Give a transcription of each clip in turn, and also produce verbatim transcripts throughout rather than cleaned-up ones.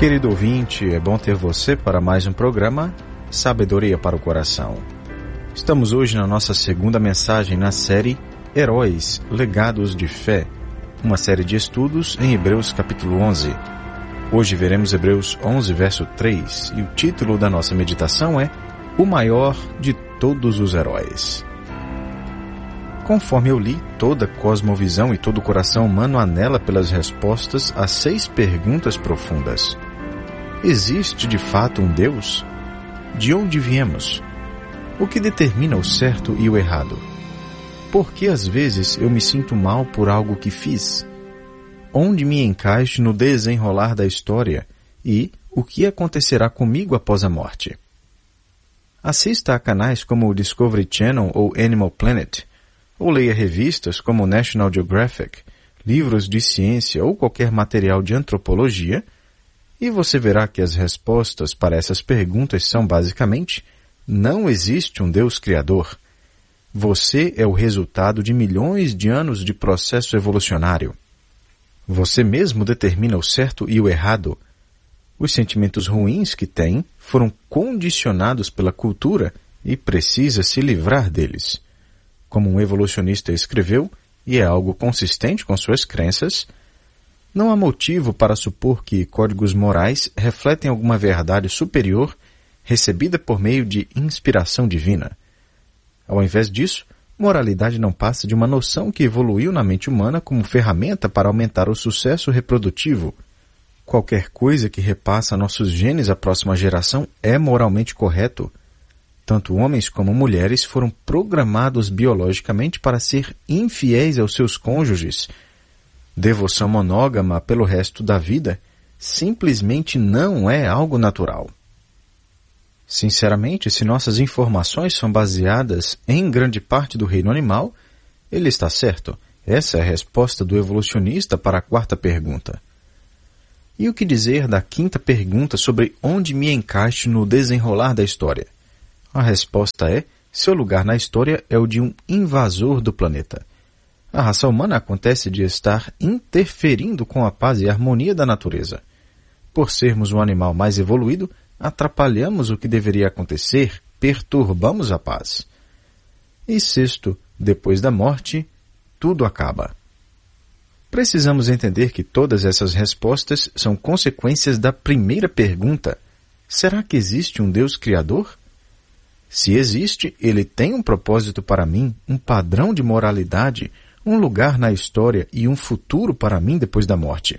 Querido ouvinte, é bom ter você para mais um programa Sabedoria para o Coração. Estamos hoje na nossa segunda mensagem na série Heróis, Legados de Fé, uma série de estudos em Hebreus capítulo onze. Hoje veremos Hebreus onze, verso três, e o título da nossa meditação é O Maior de Todos os Heróis. Conforme eu li, toda cosmovisão e todo o coração humano anela pelas respostas a seis perguntas profundas. Existe de fato um Deus? De onde viemos? O que determina o certo e o errado? Por que às vezes eu me sinto mal por algo que fiz? Onde me encaixo no desenrolar da história? E o que acontecerá comigo após a morte? Assista a canais como o Discovery Channel ou Animal Planet, ou leia revistas como National Geographic, livros de ciência ou qualquer material de antropologia, e você verá que as respostas para essas perguntas são basicamente: não existe um Deus criador. Você é o resultado de milhões de anos de processo evolucionário. Você mesmo determina o certo e o errado. Os sentimentos ruins que tem foram condicionados pela cultura e precisa se livrar deles. Como um evolucionista escreveu, e é algo consistente com suas crenças, não há motivo para supor que códigos morais refletem alguma verdade superior recebida por meio de inspiração divina. Ao invés disso, moralidade não passa de uma noção que evoluiu na mente humana como ferramenta para aumentar o sucesso reprodutivo. Qualquer coisa que repassa nossos genes à próxima geração é moralmente correto. Tanto homens como mulheres foram programados biologicamente para ser infiéis aos seus cônjuges. Devoção monógama pelo resto da vida simplesmente não é algo natural. Sinceramente, se nossas informações são baseadas em grande parte do reino animal, ele está certo. Essa é a resposta do evolucionista para a quarta pergunta. E o que dizer da quinta pergunta sobre onde me encaixo no desenrolar da história? A resposta é: seu lugar na história é o de um invasor do planeta. A raça humana acontece de estar interferindo com a paz e a harmonia da natureza. Por sermos um animal mais evoluído, atrapalhamos o que deveria acontecer, perturbamos a paz. E sexto, depois da morte, tudo acaba. Precisamos entender que todas essas respostas são consequências da primeira pergunta: será que existe um Deus criador? Se existe, ele tem um propósito para mim, um padrão de moralidade, um lugar na história e um futuro para mim depois da morte.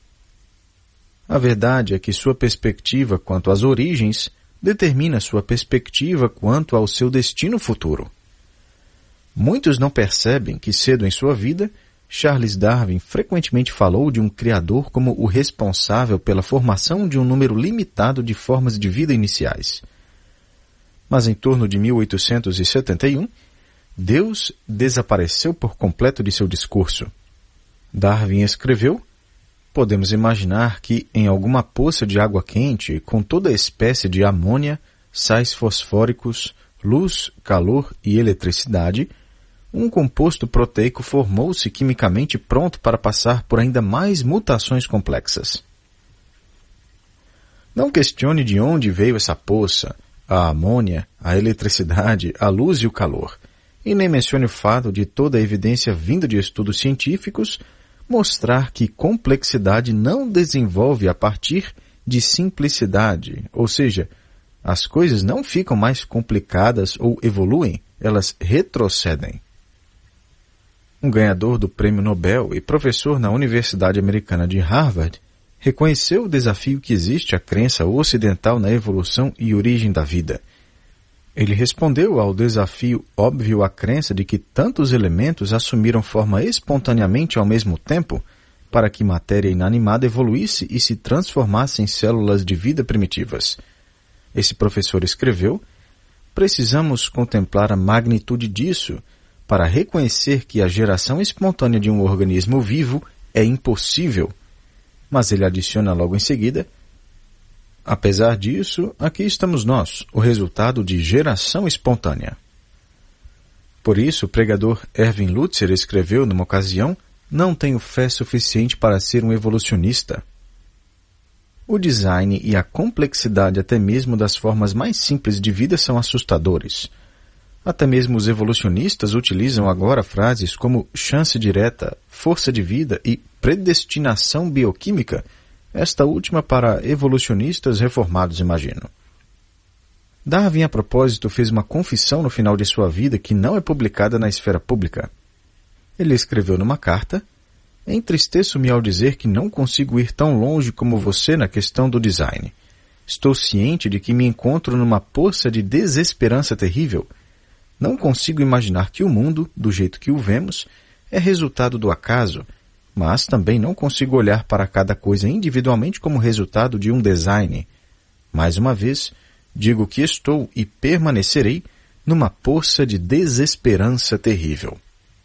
A verdade é que sua perspectiva quanto às origens determina sua perspectiva quanto ao seu destino futuro. Muitos não percebem que cedo em sua vida, Charles Darwin frequentemente falou de um criador como o responsável pela formação de um número limitado de formas de vida iniciais. Mas em torno de mil oitocentos e setenta e um, Deus desapareceu por completo de seu discurso. Darwin escreveu: podemos imaginar que em alguma poça de água quente, com toda a espécie de amônia, sais fosfóricos, luz, calor e eletricidade, um composto proteico formou-se quimicamente pronto para passar por ainda mais mutações complexas. Não questione de onde veio essa poça, a amônia, a eletricidade, a luz e o calor, e nem mencione o fato de toda a evidência vinda de estudos científicos mostrar que complexidade não desenvolve a partir de simplicidade, ou seja, as coisas não ficam mais complicadas ou evoluem, elas retrocedem. Um ganhador do Prêmio Nobel e professor na Universidade Americana de Harvard reconheceu o desafio que existe à crença ocidental na evolução e origem da vida. Ele respondeu ao desafio óbvio à crença de que tantos elementos assumiram forma espontaneamente ao mesmo tempo para que matéria inanimada evoluísse e se transformasse em células de vida primitivas. Esse professor escreveu: precisamos contemplar a magnitude disso para reconhecer que a geração espontânea de um organismo vivo é impossível. Mas ele adiciona logo em seguida: apesar disso, aqui estamos nós, o resultado de geração espontânea. Por isso, o pregador Erwin Lutzer escreveu numa ocasião: não tenho fé suficiente para ser um evolucionista. O design e a complexidade até mesmo das formas mais simples de vida são assustadores. Até mesmo os evolucionistas utilizam agora frases como chance direta, força de vida e predestinação bioquímica, esta última para evolucionistas reformados, imagino. Darwin, a propósito, fez uma confissão no final de sua vida que não é publicada na esfera pública. Ele escreveu numa carta: entristeço-me ao dizer que não consigo ir tão longe como você na questão do design. Estou ciente de que me encontro numa poça de desesperança terrível. Não consigo imaginar que o mundo, do jeito que o vemos, é resultado do acaso, mas também não consigo olhar para cada coisa individualmente como resultado de um design. Mais uma vez, digo que estou e permanecerei numa poça de desesperança terrível.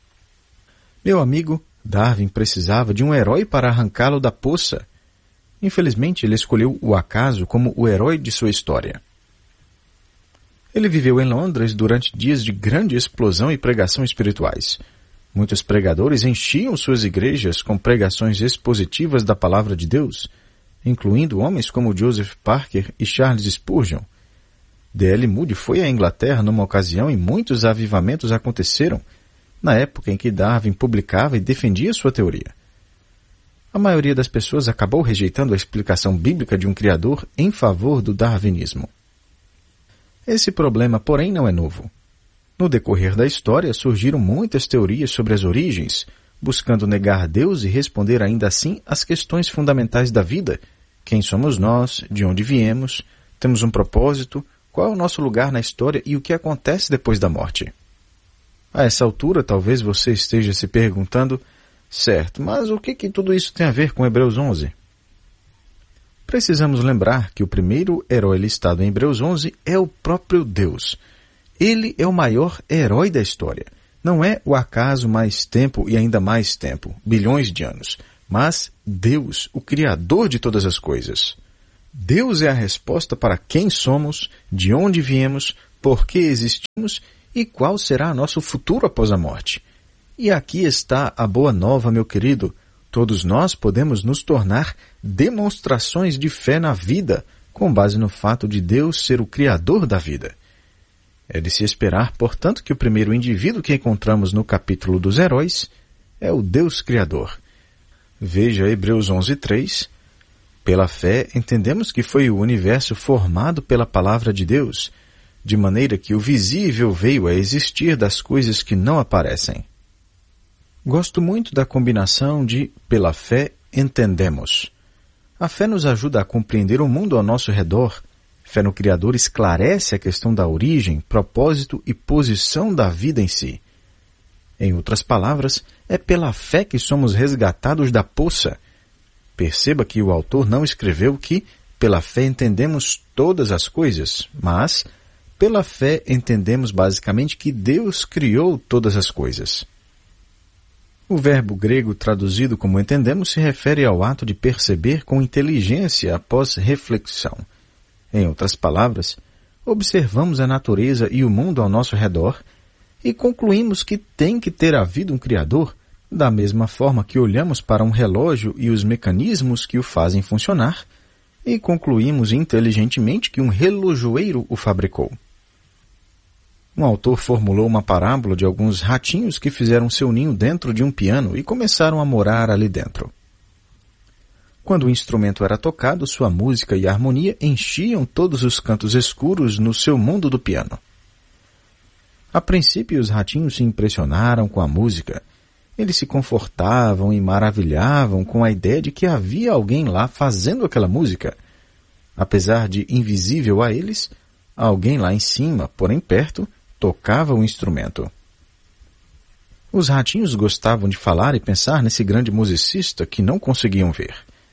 Meu amigo, Darwin precisava de um herói para arrancá-lo da poça. Infelizmente, ele escolheu o acaso como o herói de sua história. Ele viveu em Londres durante dias de grande explosão e pregação espirituais. Muitos pregadores enchiam suas igrejas com pregações expositivas da palavra de Deus, incluindo homens como Joseph Parker e Charles Spurgeon. D L Moody foi à Inglaterra numa ocasião e muitos avivamentos aconteceram na época em que Darwin publicava e defendia sua teoria. A maioria das pessoas acabou rejeitando a explicação bíblica de um Criador em favor do darwinismo. Esse problema, porém, não é novo. No decorrer da história, surgiram muitas teorias sobre as origens, buscando negar Deus e responder ainda assim às questões fundamentais da vida: quem somos nós, de onde viemos, temos um propósito, qual é o nosso lugar na história e o que acontece depois da morte. A essa altura, talvez você esteja se perguntando: certo, mas o que, que tudo isso tem a ver com Hebreus onze? Precisamos lembrar que o primeiro herói listado em Hebreus onze é o próprio Deus. Ele é o maior herói da história. Não é o acaso mais tempo e ainda mais tempo, bilhões de anos, mas Deus, o Criador de todas as coisas. Deus é a resposta para quem somos, de onde viemos, por que existimos e qual será nosso futuro após a morte. E aqui está a boa nova, meu querido. Todos nós podemos nos tornar demonstrações de fé na vida, com base no fato de Deus ser o Criador da vida. É de se esperar, portanto, que o primeiro indivíduo que encontramos no capítulo dos heróis é o Deus Criador. Veja Hebreus onze, três. Pela fé, entendemos que foi o universo formado pela palavra de Deus, de maneira que o visível veio a existir das coisas que não aparecem. Gosto muito da combinação de pela fé entendemos. A fé nos ajuda a compreender o mundo ao nosso redor. Fé no Criador esclarece a questão da origem, propósito e posição da vida em si. Em outras palavras, é pela fé que somos resgatados da poça. Perceba que o autor não escreveu que pela fé entendemos todas as coisas, mas pela fé entendemos basicamente que Deus criou todas as coisas. O verbo grego traduzido como entendemos se refere ao ato de perceber com inteligência após reflexão. Em outras palavras, observamos a natureza e o mundo ao nosso redor e concluímos que tem que ter havido um Criador, da mesma forma que olhamos para um relógio e os mecanismos que o fazem funcionar e concluímos inteligentemente que um relojoeiro o fabricou. Um autor formulou uma parábola de alguns ratinhos que fizeram seu ninho dentro de um piano e começaram a morar ali dentro. Quando o instrumento era tocado, sua música e harmonia enchiam todos os cantos escuros no seu mundo do piano. A princípio, os ratinhos se impressionaram com a música. Eles se confortavam e maravilhavam com a ideia de que havia alguém lá fazendo aquela música. Apesar de invisível a eles, alguém lá em cima, porém perto, tocava o instrumento. Os ratinhos gostavam de falar e pensar nesse grande musicista que não conseguiam ver.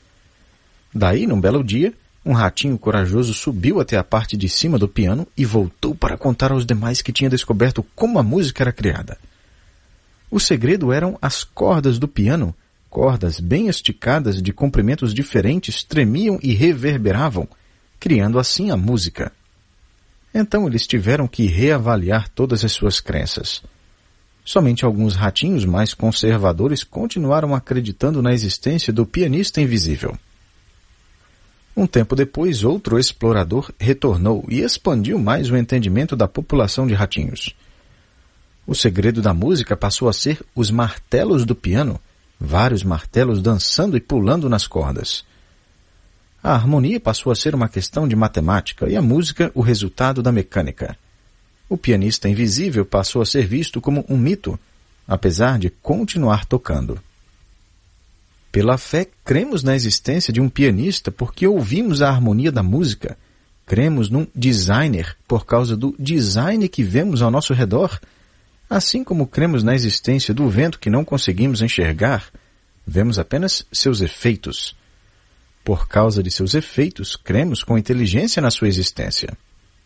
Daí, num belo dia, um ratinho corajoso subiu até a parte de cima do piano e voltou para contar aos demais que tinha descoberto como a música era criada. O segredo eram as cordas do piano, cordas bem esticadas de comprimentos diferentes tremiam e reverberavam, criando assim a música. Então eles tiveram que reavaliar todas as suas crenças. Somente alguns ratinhos mais conservadores continuaram acreditando na existência do pianista invisível. Um tempo depois, outro explorador retornou e expandiu mais o entendimento da população de ratinhos. O segredo da música passou a ser os martelos do piano, vários martelos dançando e pulando nas cordas. A harmonia passou a ser uma questão de matemática e a música o resultado da mecânica. O pianista invisível passou a ser visto como um mito, apesar de continuar tocando. Pela fé, cremos na existência de um pianista porque ouvimos a harmonia da música. Cremos num designer por causa do design que vemos ao nosso redor. Assim como cremos na existência do vento que não conseguimos enxergar, vemos apenas seus efeitos. Por causa de seus efeitos, cremos com inteligência na sua existência.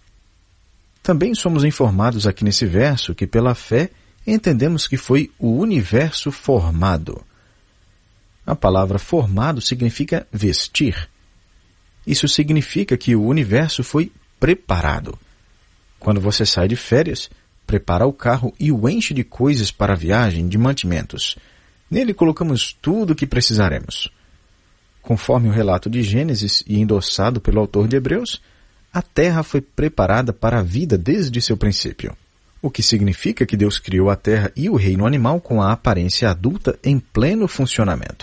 Também somos informados aqui nesse verso que, pela fé, entendemos que foi o universo formado. A palavra formado significa vestir. Isso significa que o universo foi preparado. Quando você sai de férias, prepara o carro e o enche de coisas para a viagem, de mantimentos. Nele colocamos tudo o que precisaremos. Conforme o relato de Gênesis e endossado pelo autor de Hebreus, a terra foi preparada para a vida desde seu princípio. O que significa que Deus criou a terra e o reino animal com a aparência adulta em pleno funcionamento.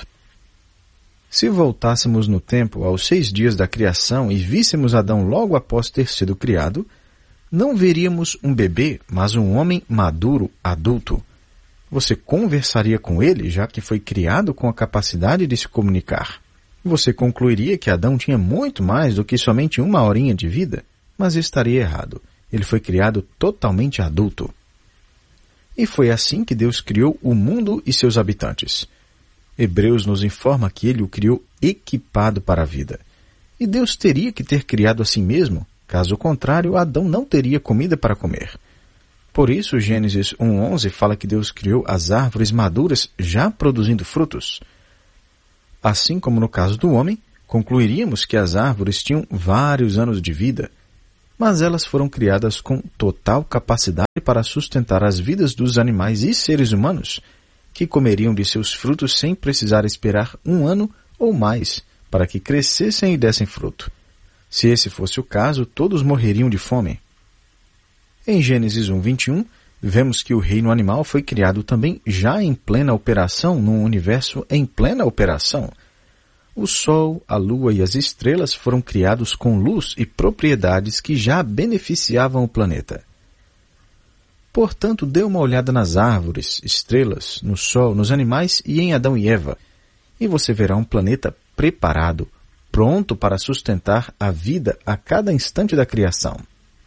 Se voltássemos no tempo aos seis dias da criação e víssemos Adão logo após ter sido criado, não veríamos um bebê, mas um homem maduro, adulto. Você conversaria com ele, já que foi criado com a capacidade de se comunicar. Você concluiria que Adão tinha muito mais do que somente uma horinha de vida, mas estaria errado. Ele foi criado totalmente adulto. E foi assim que Deus criou o mundo e seus habitantes. Hebreus nos informa que ele o criou equipado para a vida. E Deus teria que ter criado a si mesmo, caso contrário, Adão não teria comida para comer. Por isso, Gênesis um onze fala que Deus criou as árvores maduras já produzindo frutos. Assim como no caso do homem, concluiríamos que as árvores tinham vários anos de vida, mas elas foram criadas com total capacidade para sustentar as vidas dos animais e seres humanos, que comeriam de seus frutos sem precisar esperar um ano ou mais para que crescessem e dessem fruto. Se esse fosse o caso, todos morreriam de fome. Em Gênesis um, vinte e um, vemos que o reino animal foi criado também já em plena operação, num universo em plena operação. O sol, a lua e as estrelas foram criados com luz e propriedades que já beneficiavam o planeta. Portanto, dê uma olhada nas árvores, estrelas, no sol, nos animais e em Adão e Eva, e você verá um planeta preparado, pronto para sustentar a vida a cada instante da criação.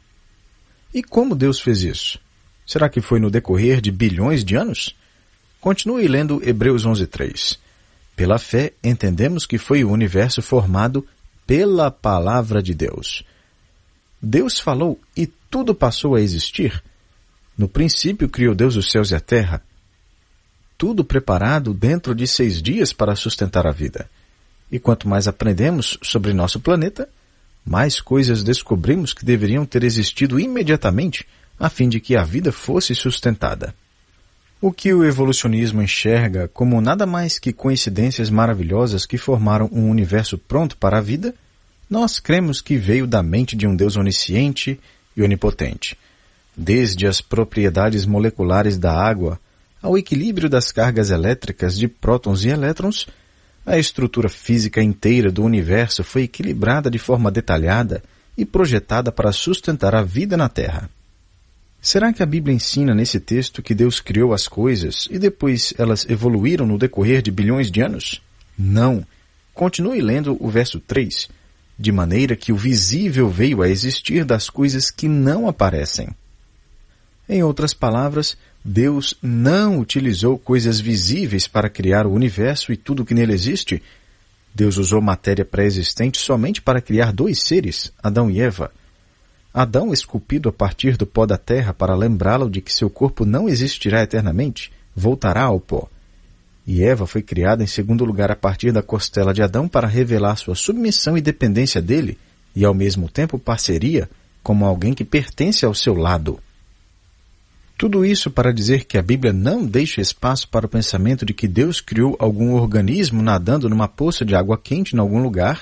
E como Deus fez isso? Será que foi no decorrer de bilhões de anos? Continue lendo Hebreus onze, três. Pela fé, entendemos que foi o universo formado pela palavra de Deus. Deus falou e tudo passou a existir. No princípio criou Deus os céus e a terra. Tudo preparado dentro de seis dias para sustentar a vida. E quanto mais aprendemos sobre nosso planeta, mais coisas descobrimos que deveriam ter existido imediatamente a fim de que a vida fosse sustentada. O que o evolucionismo enxerga como nada mais que coincidências maravilhosas que formaram um universo pronto para a vida, nós cremos que veio da mente de um Deus onisciente e onipotente. Desde as propriedades moleculares da água ao equilíbrio das cargas elétricas de prótons e elétrons, a estrutura física inteira do universo foi equilibrada de forma detalhada e projetada para sustentar a vida na Terra. Será que a Bíblia ensina nesse texto que Deus criou as coisas e depois elas evoluíram no decorrer de bilhões de anos? Não. Continue lendo o verso três, de maneira que o visível veio a existir das coisas que não aparecem. Em outras palavras, Deus não utilizou coisas visíveis para criar o universo e tudo o que nele existe. Deus usou matéria pré-existente somente para criar dois seres, Adão e Eva. Adão, esculpido a partir do pó da terra para lembrá-lo de que seu corpo não existirá eternamente, voltará ao pó. E Eva foi criada em segundo lugar a partir da costela de Adão para revelar sua submissão e dependência dele e, ao mesmo tempo, parceria como alguém que pertence ao seu lado. Tudo isso para dizer que a Bíblia não deixa espaço para o pensamento de que Deus criou algum organismo nadando numa poça de água quente em algum lugar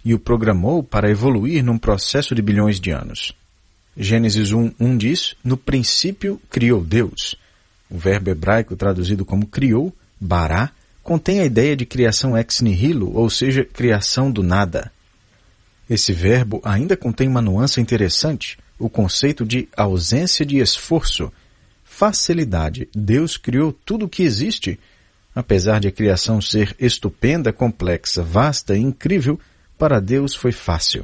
e o programou para evoluir num processo de bilhões de anos. Gênesis um, um diz, no princípio criou Deus. O verbo hebraico traduzido como criou, bará, contém a ideia de criação ex nihilo, ou seja, criação do nada. Esse verbo ainda contém uma nuance interessante, o conceito de ausência de esforço, facilidade. Deus criou tudo o que existe. Apesar de a criação ser estupenda, complexa, vasta e incrível, para Deus foi fácil.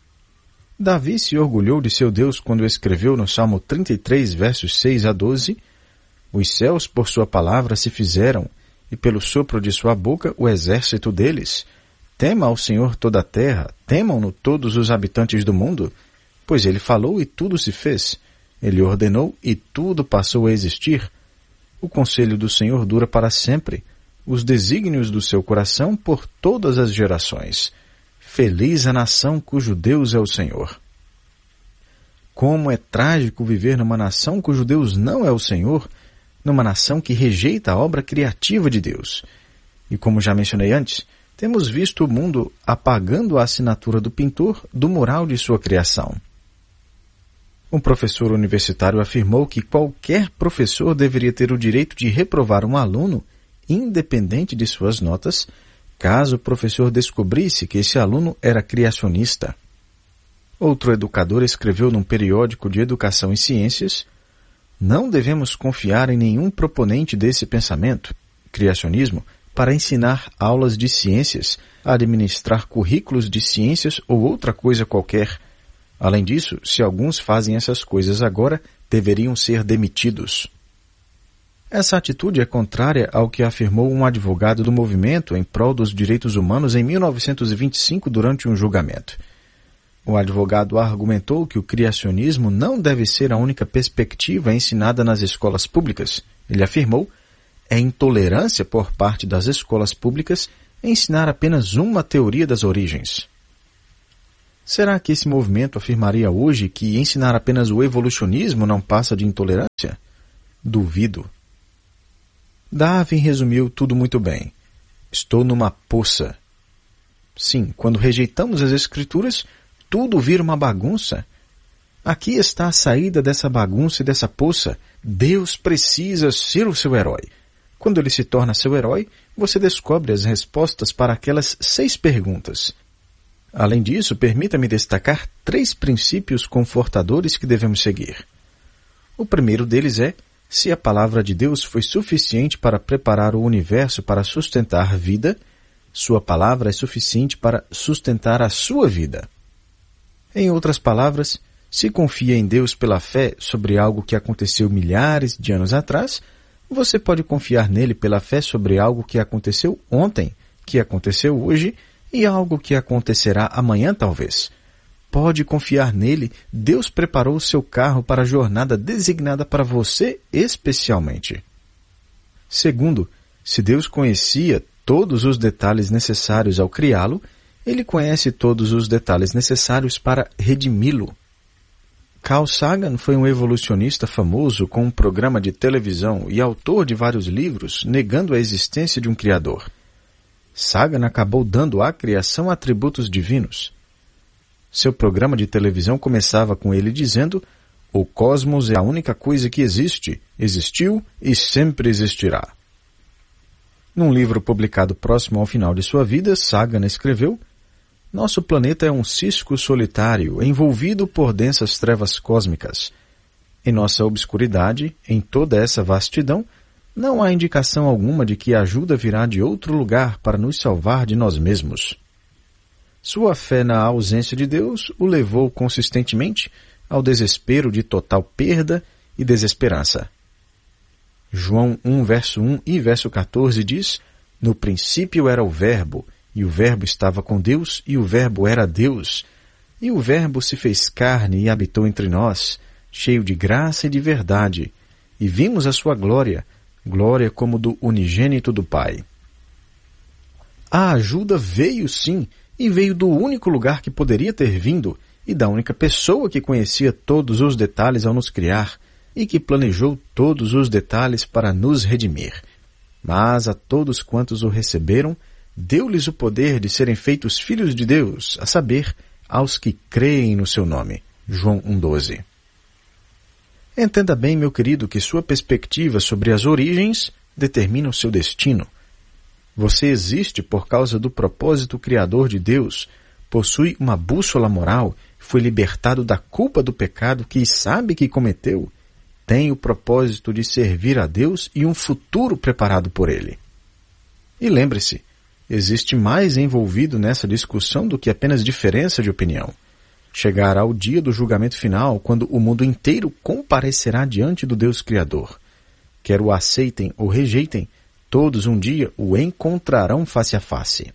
Davi se orgulhou de seu Deus quando escreveu no Salmo trinta e três, versos seis a doze, os céus por sua palavra se fizeram, e pelo sopro de sua boca o exército deles. Tema ao Senhor toda a terra, temam-no todos os habitantes do mundo, pois ele falou e tudo se fez. Ele ordenou e tudo passou a existir. O conselho do Senhor dura para sempre, os desígnios do seu coração por todas as gerações. Feliz a nação cujo Deus é o Senhor. Como é trágico viver numa nação cujo Deus não é o Senhor, numa nação que rejeita a obra criativa de Deus. E como já mencionei antes, temos visto o mundo apagando a assinatura do pintor do mural de sua criação. Um professor universitário afirmou que qualquer professor deveria ter o direito de reprovar um aluno, independente de suas notas, caso o professor descobrisse que esse aluno era criacionista. Outro educador escreveu num periódico de educação e ciências: não devemos confiar em nenhum proponente desse pensamento, criacionismo, para ensinar aulas de ciências, administrar currículos de ciências ou outra coisa qualquer. Além disso, se alguns fazem essas coisas agora, deveriam ser demitidos. Essa atitude é contrária ao que afirmou um advogado do movimento em prol dos direitos humanos em mil novecentos e vinte e cinco durante um julgamento. O advogado argumentou que o criacionismo não deve ser a única perspectiva ensinada nas escolas públicas. Ele afirmou: é intolerância por parte das escolas públicas ensinar apenas uma teoria das origens. Será que esse movimento afirmaria hoje que ensinar apenas o evolucionismo não passa de intolerância? Duvido. Darwin resumiu tudo muito bem. Estou numa poça. Sim, quando rejeitamos as escrituras, tudo vira uma bagunça. Aqui está a saída dessa bagunça e dessa poça. Deus precisa ser o seu herói. Quando ele se torna seu herói, você descobre as respostas para aquelas seis perguntas. Além disso, permita-me destacar três princípios confortadores que devemos seguir. O primeiro deles é: se a palavra de Deus foi suficiente para preparar o universo para sustentar vida, sua palavra é suficiente para sustentar a sua vida. Em outras palavras, se confia em Deus pela fé sobre algo que aconteceu milhares de anos atrás, você pode confiar nele pela fé sobre algo que aconteceu ontem, que aconteceu hoje e algo que acontecerá amanhã talvez. Pode confiar nele, Deus preparou o seu carro para a jornada designada para você especialmente. Segundo, se Deus conhecia todos os detalhes necessários ao criá-lo, ele conhece todos os detalhes necessários para redimi-lo. Carl Sagan foi um evolucionista famoso com um programa de televisão e autor de vários livros negando a existência de um criador. Sagan acabou dando à criação atributos divinos. Seu programa de televisão começava com ele dizendo: o cosmos é a única coisa que existe, existiu e sempre existirá. Num livro publicado próximo ao final de sua vida, Sagan escreveu: nosso planeta é um cisco solitário, envolvido por densas trevas cósmicas. Em nossa obscuridade, em toda essa vastidão, não há indicação alguma de que a ajuda virá de outro lugar para nos salvar de nós mesmos. Sua fé na ausência de Deus o levou consistentemente ao desespero de total perda e desesperança. João um, verso um e verso quatorze diz: no princípio era o Verbo, e o Verbo estava com Deus, e o Verbo era Deus. E o Verbo se fez carne e habitou entre nós, cheio de graça e de verdade, e vimos a sua glória, glória como do unigênito do Pai. A ajuda veio sim, e veio do único lugar que poderia ter vindo, e da única pessoa que conhecia todos os detalhes ao nos criar, e que planejou todos os detalhes para nos redimir. Mas a todos quantos o receberam, deu-lhes o poder de serem feitos filhos de Deus, a saber, aos que creem no seu nome. João um, doze. Entenda bem, meu querido, que sua perspectiva sobre as origens determina o seu destino. Você existe por causa do propósito criador de Deus, possui uma bússola moral, foi libertado da culpa do pecado que sabe que cometeu, tem o propósito de servir a Deus e um futuro preparado por Ele. E lembre-se, existe mais envolvido nessa discussão do que apenas diferença de opinião. Chegará o dia do julgamento final, quando o mundo inteiro comparecerá diante do Deus Criador. Quer o aceitem ou rejeitem, todos um dia o encontrarão face a face.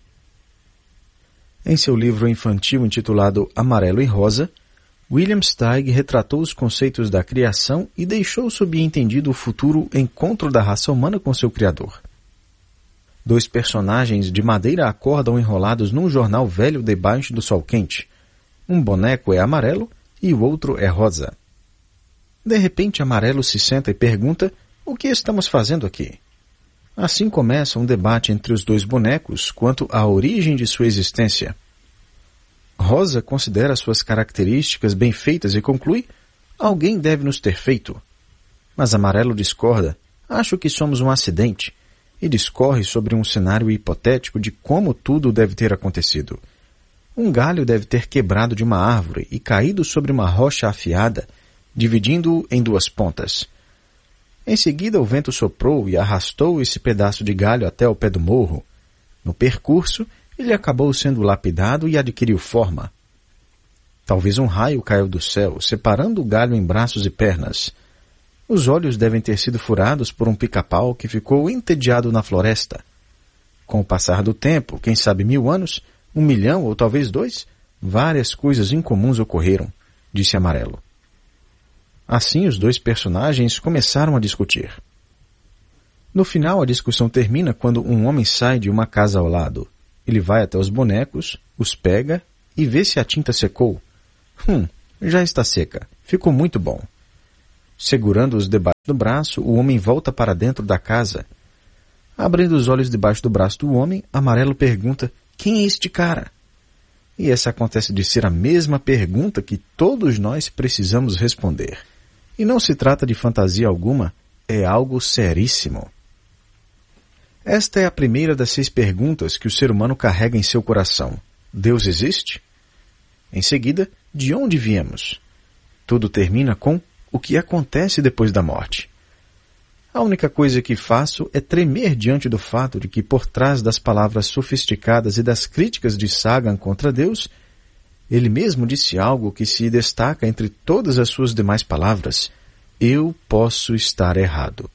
Em seu livro infantil intitulado Amarelo e Rosa, William Steig retratou os conceitos da criação e deixou subentendido o futuro encontro da raça humana com seu Criador. Dois personagens de madeira acordam enrolados num jornal velho debaixo do sol quente. Um boneco é amarelo e o outro é rosa. De repente, Amarelo se senta e pergunta: o que estamos fazendo aqui? Assim começa um debate entre os dois bonecos quanto à origem de sua existência. Rosa considera suas características bem feitas e conclui: alguém deve nos ter feito. Mas Amarelo discorda: acho que somos um acidente, e discorre sobre um cenário hipotético de como tudo deve ter acontecido. Um galho deve ter quebrado de uma árvore e caído sobre uma rocha afiada, dividindo-o em duas pontas. Em seguida, o vento soprou e arrastou esse pedaço de galho até o pé do morro. No percurso, ele acabou sendo lapidado e adquiriu forma. Talvez um raio caiu do céu, separando o galho em braços e pernas. Os olhos devem ter sido furados por um pica-pau que ficou entediado na floresta. Com o passar do tempo, quem sabe mil anos, um milhão ou talvez dois, várias coisas incomuns ocorreram, disse Amarelo. Assim, os dois personagens começaram a discutir. No final, a discussão termina quando um homem sai de uma casa ao lado. Ele vai até os bonecos, os pega e vê se a tinta secou. Hum, já está seca. Ficou muito bom. Segurando-os debaixo do braço, o homem volta para dentro da casa. Abrindo os olhos debaixo do braço do homem, Amarelo pergunta: quem é este cara? E essa acontece de ser a mesma pergunta que todos nós precisamos responder. E não se trata de fantasia alguma, é algo seríssimo. Esta é a primeira das seis perguntas que o ser humano carrega em seu coração. Deus existe? Em seguida, de onde viemos? Tudo termina com o que acontece depois da morte. A única coisa que faço é tremer diante do fato de que por trás das palavras sofisticadas e das críticas de Sagan contra Deus, ele mesmo disse algo que se destaca entre todas as suas demais palavras: eu posso estar errado.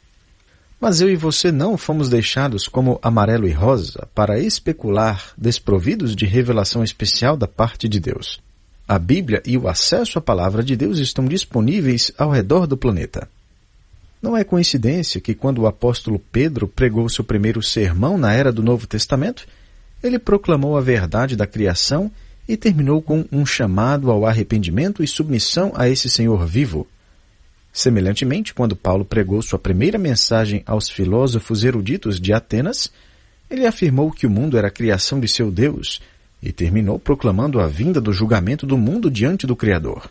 Mas eu e você não fomos deixados como Amarelo e Rosa para especular desprovidos de revelação especial da parte de Deus. A Bíblia e o acesso à palavra de Deus estão disponíveis ao redor do planeta. Não é coincidência que quando o apóstolo Pedro pregou seu primeiro sermão na era do Novo Testamento, ele proclamou a verdade da criação e terminou com um chamado ao arrependimento e submissão a esse Senhor vivo. Semelhantemente, quando Paulo pregou sua primeira mensagem aos filósofos eruditos de Atenas, ele afirmou que o mundo era a criação de seu Deus e terminou proclamando a vinda do julgamento do mundo diante do Criador.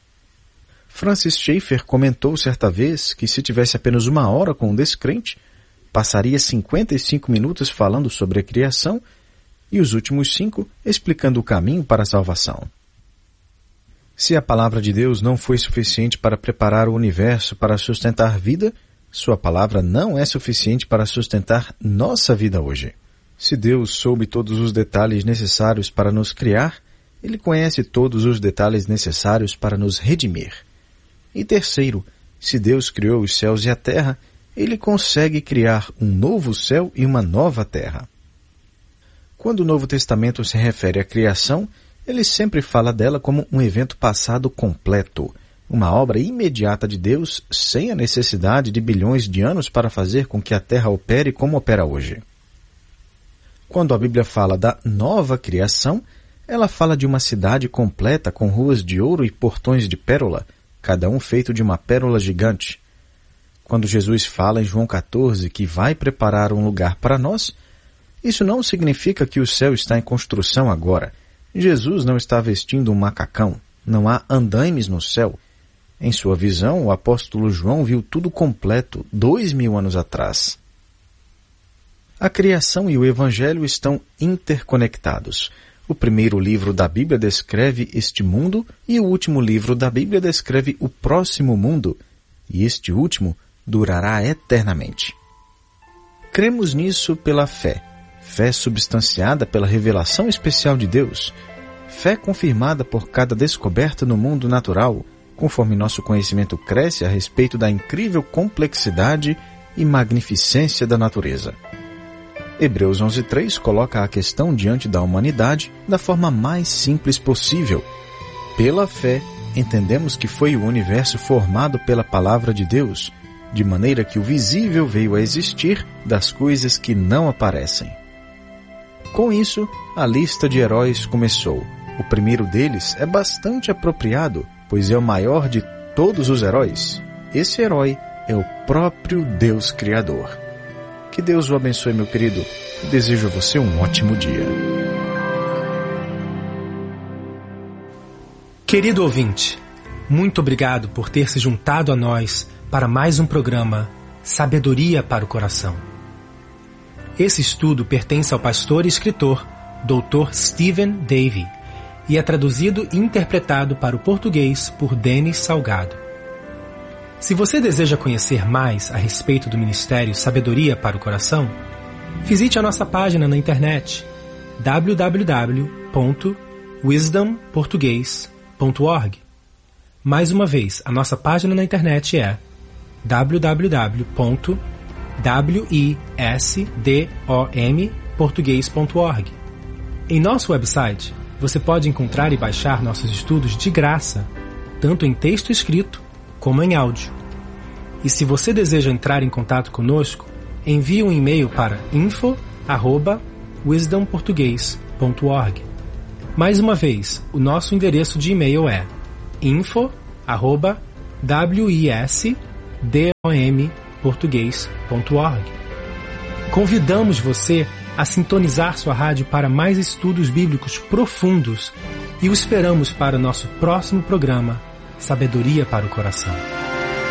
Francis Schaeffer comentou certa vez que se tivesse apenas uma hora com um descrente, passaria cinquenta e cinco minutos falando sobre a criação e os últimos cinco explicando o caminho para a salvação. Se a palavra de Deus não foi suficiente para preparar o universo para sustentar vida, sua palavra não é suficiente para sustentar nossa vida hoje. Se Deus soube todos os detalhes necessários para nos criar, Ele conhece todos os detalhes necessários para nos redimir. E terceiro, se Deus criou os céus e a terra, Ele consegue criar um novo céu e uma nova terra. Quando o Novo Testamento se refere à criação, ele sempre fala dela como um evento passado completo, uma obra imediata de Deus sem a necessidade de bilhões de anos para fazer com que a Terra opere como opera hoje. Quando a Bíblia fala da nova criação, ela fala de uma cidade completa com ruas de ouro e portões de pérola, cada um feito de uma pérola gigante. Quando Jesus fala em João quatorze que vai preparar um lugar para nós, Isso não significa que o céu está em construção agora. Jesus não está vestindo um macacão. Não há andaimes no céu. Em sua visão, o apóstolo João viu tudo completo dois mil anos atrás. A criação e o Evangelho estão interconectados. O primeiro livro da Bíblia descreve este mundo e o último livro da Bíblia descreve o próximo mundo. E este último durará eternamente. Cremos nisso pela fé. Fé substanciada pela revelação especial de Deus. Fé confirmada por cada descoberta no mundo natural, conforme nosso conhecimento cresce a respeito da incrível complexidade e magnificência da natureza. Hebreus onze, três coloca a questão diante da humanidade da forma mais simples possível. Pela fé, entendemos que foi o universo formado pela palavra de Deus, de maneira que o visível veio a existir das coisas que não aparecem. Com isso, a lista de heróis começou. O primeiro deles é bastante apropriado, pois é o maior de todos os heróis. Esse herói é o próprio Deus Criador. Que Deus o abençoe, meu querido. Desejo a você um ótimo dia. Querido ouvinte, muito obrigado por ter se juntado a nós para mais um programa Sabedoria para o Coração. Esse estudo pertence ao pastor e escritor doutor Stephen Davey e é traduzido e interpretado para o português por Denis Salgado. Se você deseja conhecer mais a respeito do Ministério Sabedoria para o Coração, visite a nossa página na internet w w w ponto wisdom português ponto org. Mais uma vez, a nossa página na internet é w w w ponto wisdom português ponto org. Em nosso website, você pode encontrar e baixar nossos estudos de graça, tanto em texto escrito como em áudio. E se você deseja entrar em contato conosco, envie um e-mail para info arroba wisdom português ponto org. Mais uma vez, o nosso endereço de e-mail é info arroba wisdom português ponto org. Convidamos você a sintonizar sua rádio para mais estudos bíblicos profundos e o esperamos para o nosso próximo programa Sabedoria para o Coração.